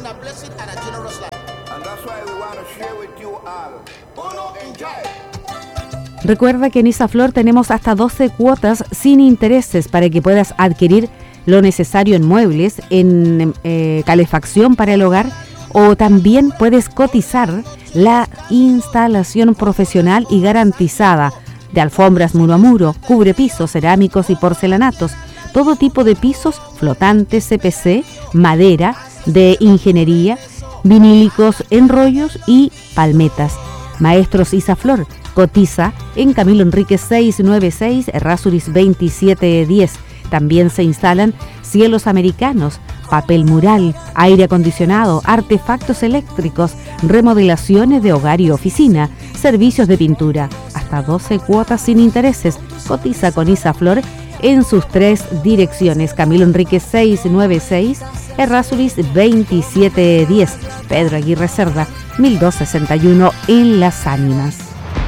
a blessed and a generous life. And that's why we want to share with you all. Uno, enjoy. Recuerda que en Isaflor tenemos hasta 12 cuotas sin intereses para que puedas adquirir lo necesario en muebles, en calefacción para el hogar, o también puedes cotizar la instalación profesional y garantizada de alfombras muro a muro, cubrepisos, cerámicos y porcelanatos, todo tipo de pisos flotantes, CPC, madera, de ingeniería, vinílicos, enrollos y palmetas. Maestros Isaflor, cotiza en Camilo Enríquez 696, Errázuriz 2710. También se instalan cielos americanos, papel mural, aire acondicionado, artefactos eléctricos, remodelaciones de hogar y oficina, servicios de pintura, hasta 12 cuotas sin intereses. Cotiza con Isaflor en sus 3 direcciones: Camilo Enríquez 696, Errázuriz 2710, Pedro Aguirre Cerda 1261 en Las Ánimas.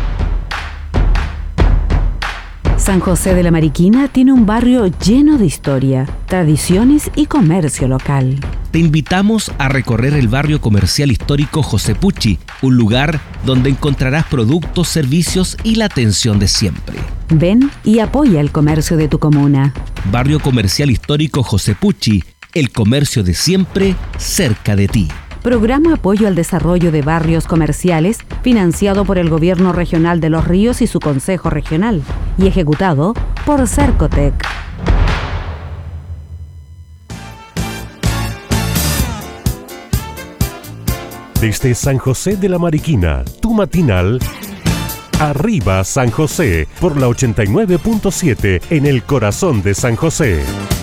San José de la Mariquina tiene un barrio lleno de historia, tradiciones y comercio local. Te invitamos a recorrer el barrio comercial histórico José Pucci, un lugar donde encontrarás productos, servicios y la atención de siempre. Ven y apoya el comercio de tu comuna. Barrio comercial histórico José Pucci, el comercio de siempre cerca de ti. Programa Apoyo al Desarrollo de Barrios Comerciales, financiado por el Gobierno Regional de Los Ríos y su Consejo Regional, y ejecutado por Cercotec. Desde San José de la Mariquina, tu matinal, Arriba San José, por la 89.7 en el corazón de San José.